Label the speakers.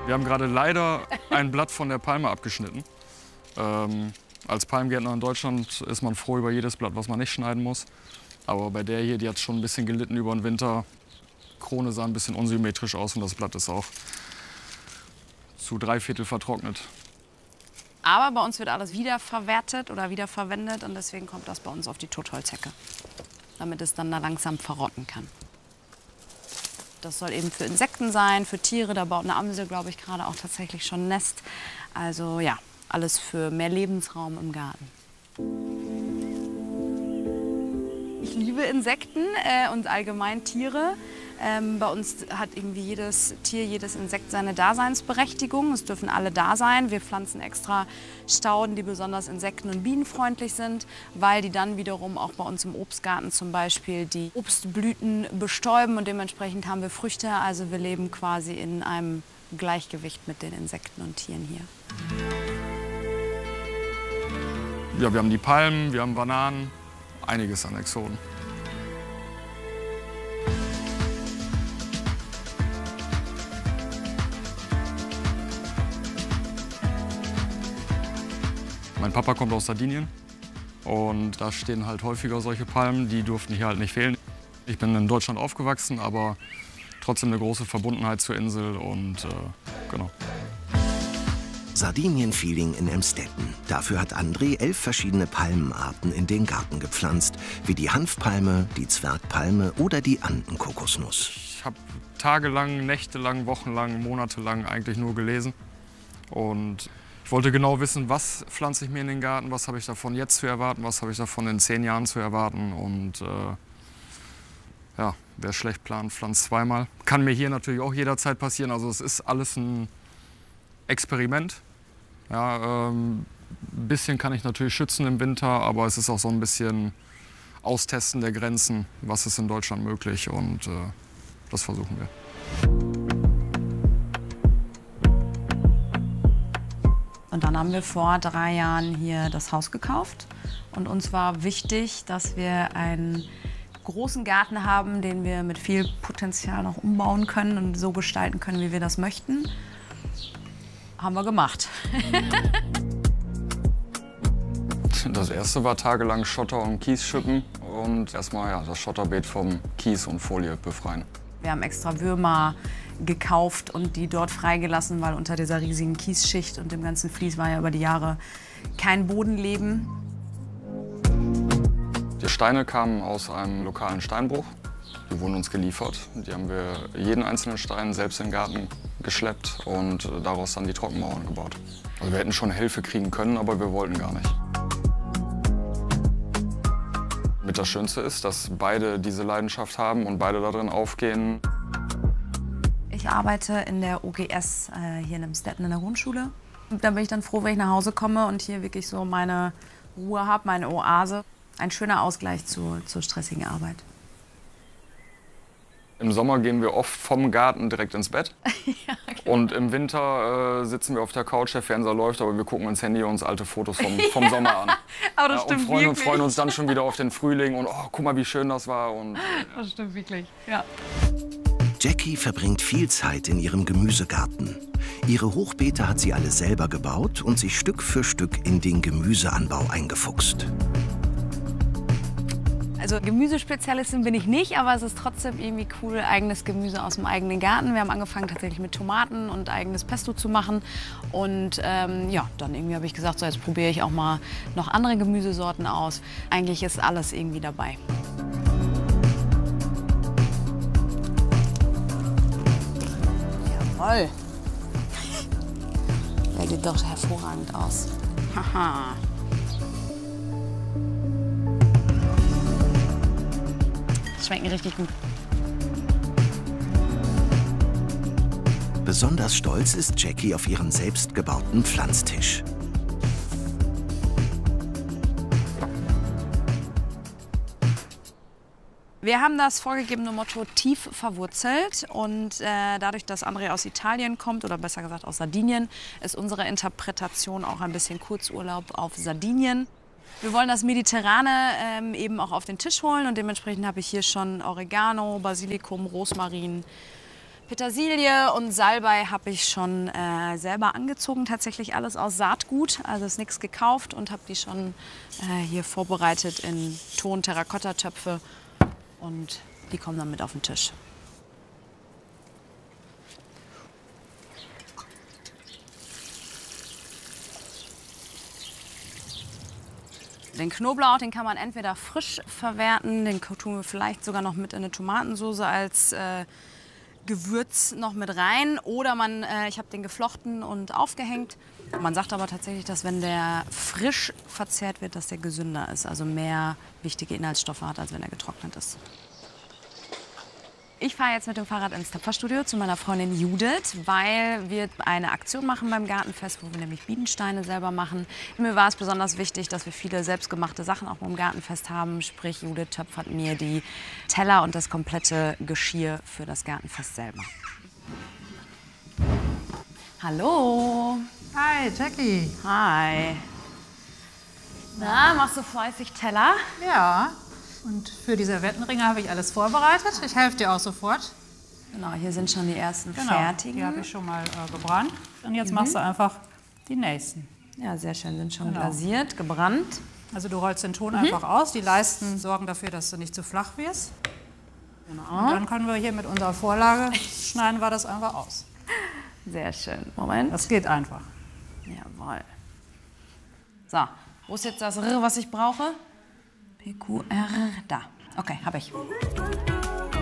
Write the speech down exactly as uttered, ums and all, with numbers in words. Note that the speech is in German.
Speaker 1: Wir haben gerade leider ein Blatt von der Palme abgeschnitten. Ähm, als Palmgärtner in Deutschland ist man froh über jedes Blatt, was man nicht schneiden muss. Aber bei der hier, die hat schon ein bisschen gelitten über den Winter. Krone sah ein bisschen unsymmetrisch aus und das Blatt ist auch zu drei Viertel vertrocknet.
Speaker 2: Aber bei uns wird alles wiederverwertet oder wiederverwendet und deswegen kommt das bei uns auf die Totholzhecke, damit es dann da langsam verrotten kann. Das soll eben für Insekten sein, für Tiere. Da baut eine Amsel, glaube ich, gerade auch tatsächlich schon ein Nest. Also ja, alles für mehr Lebensraum im Garten. Ich liebe Insekten äh, und allgemein Tiere. Ähm, bei uns hat irgendwie jedes Tier, jedes Insekt seine Daseinsberechtigung. Es dürfen alle da sein. Wir pflanzen extra Stauden, die besonders insekten- und bienenfreundlich sind, weil die dann wiederum auch bei uns im Obstgarten zum Beispiel die Obstblüten bestäuben und dementsprechend haben wir Früchte. Also wir leben quasi in einem Gleichgewicht mit den Insekten und Tieren hier.
Speaker 1: Ja, wir haben die Palmen, wir haben Bananen, einiges an Exoten. Mein Papa kommt aus Sardinien und da stehen halt häufiger solche Palmen, die durften hier halt nicht fehlen. Ich bin in Deutschland aufgewachsen, aber trotzdem eine große Verbundenheit zur Insel und äh, genau.
Speaker 3: Sardinien-Feeling in Emstetten. Dafür hat André elf verschiedene Palmenarten in den Garten gepflanzt, wie die Hanfpalme, die Zwergpalme oder die Anden-Kokosnuss.
Speaker 1: Ich habe tagelang, nächtelang, wochenlang, monatelang eigentlich nur gelesen und ich wollte genau wissen, was pflanze ich mir in den Garten, was habe ich davon jetzt zu erwarten, was habe ich davon in zehn Jahren zu erwarten. Und äh, ja, wer schlecht plant, pflanzt zweimal. Kann mir hier natürlich auch jederzeit passieren. Also es ist alles ein Experiment. Ja, ähm, ein bisschen kann ich natürlich schützen im Winter, aber es ist auch so ein bisschen Austesten der Grenzen, was ist in Deutschland möglich und äh, das versuchen wir.
Speaker 2: Und dann haben wir vor drei Jahren hier das Haus gekauft. Und uns war wichtig, dass wir einen großen Garten haben, den wir mit viel Potenzial noch umbauen können und so gestalten können, wie wir das möchten. Haben wir gemacht.
Speaker 1: Das erste war tagelang Schotter und Kies schippen und erstmal ja, das Schotterbeet vom Kies und Folie befreien.
Speaker 2: Wir haben extra Würmer gekauft und die dort freigelassen, weil unter dieser riesigen Kiesschicht und dem ganzen Vlies war ja über die Jahre kein Bodenleben.
Speaker 1: Die Steine kamen aus einem lokalen Steinbruch. Die wurden uns geliefert. Die haben wir jeden einzelnen Stein selbst in den Garten geschleppt und daraus dann die Trockenmauern gebaut. Also wir hätten schon Hilfe kriegen können, aber wir wollten gar nicht. Mit das Schönste ist, dass beide diese Leidenschaft haben und beide darin aufgehen.
Speaker 2: Ich arbeite in der O G S äh, hier in Emstetten in der Grundschule. Und da bin ich dann froh, wenn ich nach Hause komme und hier wirklich so meine Ruhe habe, meine Oase. Ein schöner Ausgleich zu, zur stressigen Arbeit.
Speaker 1: Im Sommer gehen wir oft vom Garten direkt ins Bett. Ja, genau. Und im Winter äh, sitzen wir auf der Couch, der Fernseher läuft, aber wir gucken ins Handy und uns alte Fotos vom, vom Sommer an.
Speaker 2: Aber das
Speaker 1: ja,
Speaker 2: stimmt
Speaker 1: und freuen, uns,
Speaker 2: wirklich.
Speaker 1: freuen uns dann schon wieder auf den Frühling und oh, guck mal, wie schön das war. Und, ja.
Speaker 2: Das stimmt wirklich, ja.
Speaker 3: Jackie verbringt viel Zeit in ihrem Gemüsegarten. Ihre Hochbeete hat sie alle selber gebaut und sich Stück für Stück in den Gemüseanbau eingefuchst.
Speaker 2: Also Gemüsespezialistin bin ich nicht, aber es ist trotzdem irgendwie cool, eigenes Gemüse aus dem eigenen Garten. Wir haben angefangen tatsächlich mit Tomaten und eigenes Pesto zu machen. Und ähm, ja, dann irgendwie habe ich gesagt, so jetzt probiere ich auch mal noch andere Gemüsesorten aus. Eigentlich ist alles irgendwie dabei. Jawohl. Der sieht doch hervorragend aus. Haha. Schmecken richtig gut.
Speaker 3: Besonders stolz ist Jackie auf ihren selbstgebauten Pflanztisch.
Speaker 2: Wir haben das vorgegebene Motto tief verwurzelt und äh, dadurch, dass André aus Italien kommt, oder besser gesagt aus Sardinien, ist unsere Interpretation auch ein bisschen Kurzurlaub auf Sardinien. Wir wollen das Mediterrane ähm, eben auch auf den Tisch holen und dementsprechend habe ich hier schon Oregano, Basilikum, Rosmarin, Petersilie und Salbei habe ich schon äh, selber angezogen, tatsächlich alles aus Saatgut, also ist nichts gekauft und habe die schon äh, hier vorbereitet in Ton-Terrakotta-Töpfe und die kommen dann mit auf den Tisch. Den Knoblauch, den kann man entweder frisch verwerten, den tun wir vielleicht sogar noch mit in eine Tomatensauce als äh, Gewürz noch mit rein. Oder man, äh, ich habe den geflochten und aufgehängt. Man sagt aber tatsächlich, dass wenn der frisch verzehrt wird, dass der gesünder ist, also mehr wichtige Inhaltsstoffe hat, als wenn er getrocknet ist. Ich fahre jetzt mit dem Fahrrad ins Töpferstudio zu meiner Freundin Judith, weil wir eine Aktion machen beim Gartenfest, wo wir nämlich Bienensteine selber machen. Mir war es besonders wichtig, dass wir viele selbstgemachte Sachen auch beim Gartenfest haben. Sprich, Judith töpfert mir die Teller und das komplette Geschirr für das Gartenfest selber. Hallo.
Speaker 4: Hi, Jackie.
Speaker 2: Hi. Na, machst du fleißig Teller?
Speaker 4: Ja. Und für die Servettenringe habe ich alles vorbereitet. Ich helfe dir auch sofort.
Speaker 2: Genau, hier sind schon die ersten
Speaker 4: Genau,
Speaker 2: fertigen.
Speaker 4: die habe ich schon mal äh, gebrannt. Und jetzt
Speaker 2: Mhm.
Speaker 4: machst du einfach die nächsten.
Speaker 2: Ja, sehr schön, sind schon
Speaker 4: Genau.
Speaker 2: glasiert, gebrannt.
Speaker 4: Also du rollst den Ton einfach aus. Die Leisten sorgen dafür, dass du nicht zu flach wirst.
Speaker 2: Genau.
Speaker 4: Und dann können wir hier mit unserer Vorlage, schneiden wir das einfach aus.
Speaker 2: Sehr schön. Moment.
Speaker 4: Das geht einfach.
Speaker 2: Jawohl. So, wo ist jetzt das R, was ich brauche? P Q R, da. Okay, habe ich.